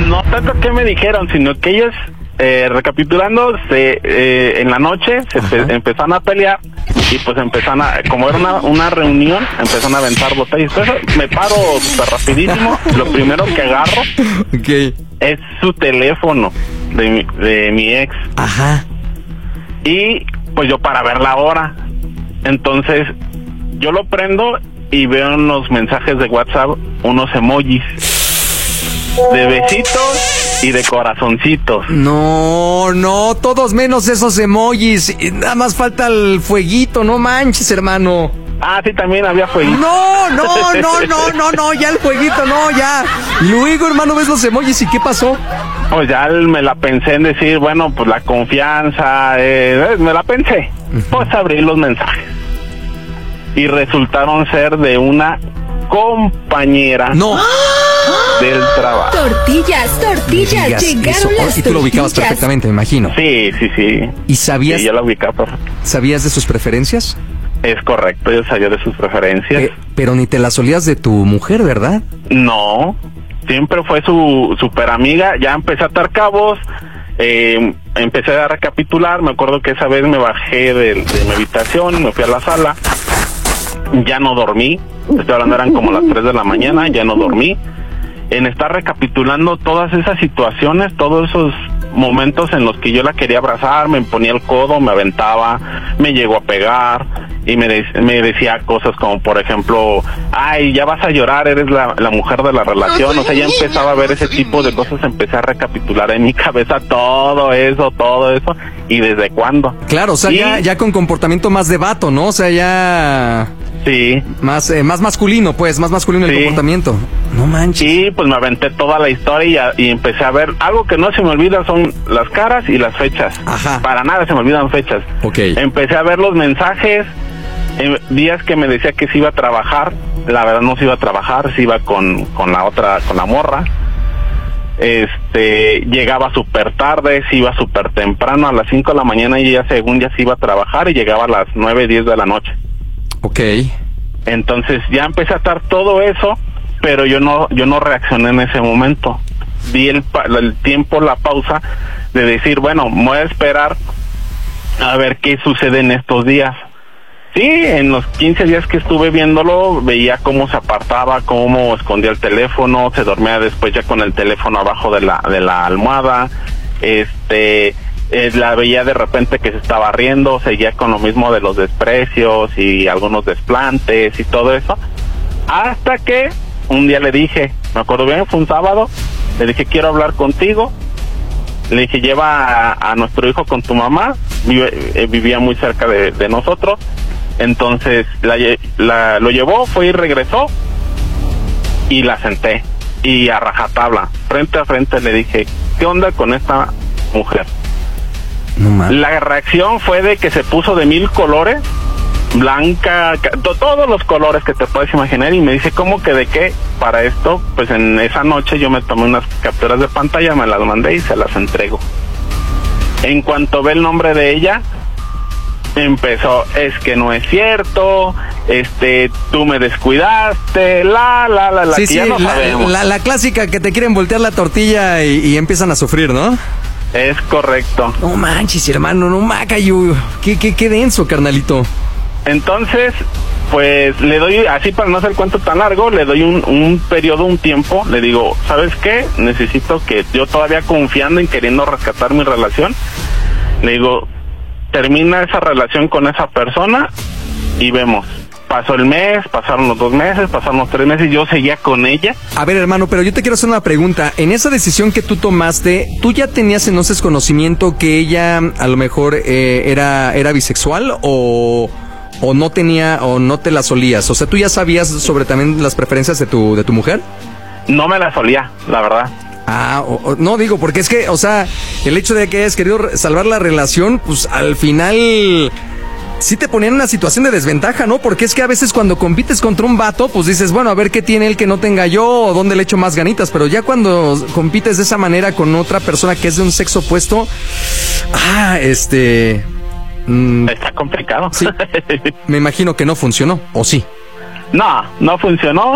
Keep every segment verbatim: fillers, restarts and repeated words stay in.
no tanto que me dijeron, sino que ellos, eh, recapitulando, se, eh, en la noche se empe- empezaron a pelear y pues empezaron a, como era una, una reunión, empezaron a aventar botellas. Entonces me paro súper rapidísimo, lo primero que agarro okay. es su teléfono de mi, de mi ex. Ajá. Y pues yo para ver la hora, entonces yo lo prendo y veo en los mensajes de WhatsApp unos emojis de besitos y de corazoncitos. No, no, todos menos esos emojis. Nada más falta el fueguito, no manches, hermano. Ah, sí, también había fueguito. No, no, no, no, no, no, ya el fueguito, no, ya. Luego, hermano, ves los emojis y ¿qué pasó? Pues ya me la pensé en decir, bueno, pues la confianza, eh, me la pensé. Uh-huh. Pues abrí los mensajes. Y resultaron ser de una compañera. No. Del trabajo. Tortillas, tortillas, Digas llegaron eso. las Y tú lo ubicabas tortillas. perfectamente, me imagino. Sí, sí, sí. ¿Y sabías? Sí, yo la ubicaba perfecto. ¿Sabías de sus preferencias? Es correcto, yo sabía de sus preferencias. Eh, pero ni te las olías de tu mujer, ¿verdad? No, siempre fue su super amiga. Ya empecé a atar cabos, eh, empecé a recapitular. Me acuerdo que esa vez me bajé de, de mi habitación, me fui a la sala. Ya no dormí, estoy hablando, eran como las tres de la mañana, ya no dormí. En estar recapitulando todas esas situaciones, todos esos momentos en los que yo la quería abrazar, me ponía el codo, me aventaba, me llegó a pegar y me, de- me decía cosas como, por ejemplo, ay, ya vas a llorar, eres la, la mujer de la relación. O sea, ya empezaba a ver ese tipo de cosas, empecé a recapitular en mi cabeza todo eso, todo eso, y desde cuándo. Claro, o sea, Y- ya, ya con comportamiento más de vato, ¿no? O sea, ya... Sí. Más, eh, más masculino, pues, más masculino el Sí. comportamiento. No manches. Y pues me aventé toda la historia y, y empecé a ver, algo que no se me olvida son las caras y las fechas. Ajá. Para nada se me olvidan fechas. Ok. Empecé a ver los mensajes, eh, días que me decía que se iba a trabajar, la verdad no se iba a trabajar, se iba con, con la otra, con la morra. Este, llegaba súper tarde, se iba súper temprano, a las cinco de la mañana, y ya según ya se iba a trabajar y llegaba a las nueve, diez de la noche. Ok. Entonces ya empecé a atar todo eso, pero yo no yo no reaccioné en ese momento. Di el, pa- el tiempo, la pausa de decir, bueno, me voy a esperar a ver qué sucede en estos días. Sí, en los quince días que estuve viéndolo, veía cómo se apartaba, cómo escondía el teléfono, se dormía después ya con el teléfono abajo de la de la almohada, este... Eh, la veía de repente que se estaba riendo, seguía con lo mismo de los desprecios y algunos desplantes y todo eso, hasta que un día le dije, me acuerdo bien, fue un sábado, le dije, quiero hablar contigo. Le dije, lleva a, a nuestro hijo con tu mamá, vive, eh, vivía muy cerca de, de nosotros, entonces la, la, lo llevó, fue y regresó, y la senté, y a rajatabla, frente a frente le dije, ¿qué onda con esta mujer? No mames. La reacción fue de que se puso de mil colores, blanca, ca- to- todos los colores que te puedes imaginar, y me dice, ¿cómo que de qué? Para esto, pues en esa noche yo me tomé unas capturas de pantalla, me las mandé y se las entrego. En cuanto ve el nombre de ella, empezó, es que no es cierto, este, tú me descuidaste, la, la, la, la, Sí, que sí, ya no la, sabemos. la, la clásica que te quieren voltear la tortilla y, y empiezan a sufrir, ¿no? Es correcto. No manches, hermano, no macayo. Qué, qué, qué denso, carnalito. Entonces, pues le doy, así para no hacer el cuento tan largo, le doy un, un periodo, un tiempo, le digo, ¿sabes qué? Necesito que, yo todavía confiando en queriendo rescatar mi relación, le digo, termina esa relación con esa persona y vemos. Pasó el mes, pasaron los dos meses, pasaron los tres meses, yo seguía con ella. A ver, hermano, pero yo te quiero hacer una pregunta. En esa decisión que tú tomaste, ¿tú ya tenías entonces conocimiento que ella a lo mejor eh, era, era bisexual o, o no tenía o no te la solías? O sea, ¿tú ya sabías sobre también las preferencias de tu, de tu mujer? No me la solía, la verdad. Ah, o, o, no digo, porque es que, o sea, el hecho de que hayas querido re- salvar la relación, pues al final sí te ponía en una situación de desventaja, ¿no? Porque es que a veces cuando compites contra un vato, pues dices, bueno, a ver qué tiene él que no tenga yo o dónde le echo más ganitas, pero ya cuando compites de esa manera con otra persona que es de un sexo opuesto, ah, este... mm, Está complicado. sí, me imagino que no funcionó, ¿o sí? No, no funcionó.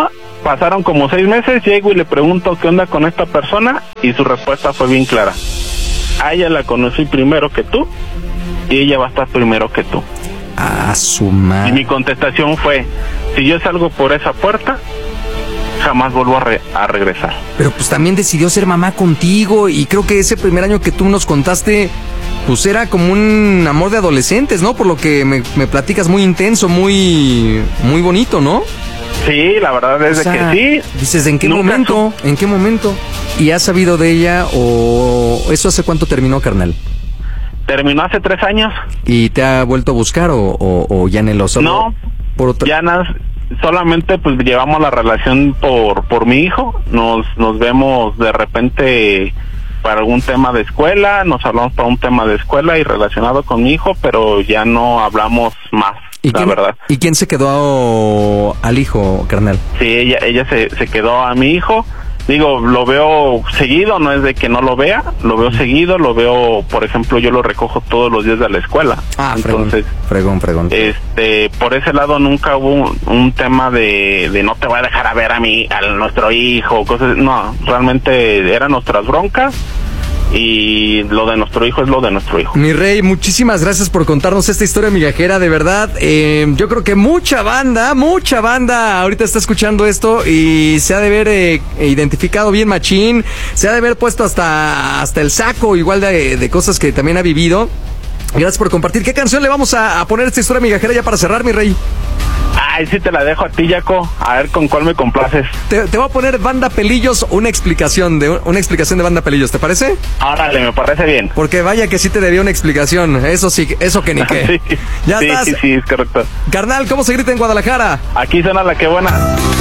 Pasaron como seis meses, llego y le pregunto qué onda con esta persona y su respuesta fue bien clara. A ella la conocí primero que tú y ella va a estar primero que tú. Ah, su madre. Y mi contestación fue, si yo salgo por esa puerta, jamás vuelvo a, re- a regresar. Pero pues también decidió ser mamá contigo y creo que ese primer año que tú nos contaste, pues era como un amor de adolescentes, ¿no? Por lo que me, me platicas, muy intenso, muy, muy bonito, ¿no? Sí, la verdad es O sea, de que sí. Dices, ¿en qué Nunca momento? ¿En qué momento? ¿Y has sabido de ella o eso hace cuánto terminó, carnal? Terminó hace tres años. ¿Y te ha vuelto a buscar o, o, o ya en el oso? No, por otra... ya nada, solamente pues llevamos la relación por por mi hijo, nos nos vemos de repente para algún tema de escuela, nos hablamos para un tema de escuela y relacionado con mi hijo, pero ya no hablamos más, ¿Y la quién, verdad. ¿Y quién se quedó al hijo, carnal? Sí, ella ella se, se quedó a mi hijo. Digo, lo veo seguido, no es de que no lo vea, lo veo seguido, lo veo, por ejemplo, yo lo recojo todos los días de la escuela. Ah, entonces, fregón, fregón. este, por ese lado nunca hubo un, un tema de, de no te voy a dejar a ver a mí, a nuestro hijo, cosas, no, realmente eran nuestras broncas. Y lo de nuestro hijo es lo de nuestro hijo. Mi rey, muchísimas gracias por contarnos esta historia migajera, de verdad. Eh, yo creo que mucha banda, mucha banda ahorita está escuchando esto y se ha de ver eh, identificado bien machín, se ha de haber puesto hasta, hasta el saco igual de, de cosas que también ha vivido. Gracias por compartir. ¿Qué canción le vamos a, a poner a esta historia migajera ya para cerrar, mi rey? Ay, sí te la dejo a ti, Jaco. A ver con cuál me complaces. Te, te voy a poner Banda Pelillos, una explicación de una explicación de Banda Pelillos, ¿te parece? Órale, me parece bien. Porque vaya que sí te debía una explicación. Eso sí, eso que ni qué. Sí, Ya sí, estás. sí, sí, es correcto. Carnal, ¿cómo se grita en Guadalajara? Aquí suena la que buena.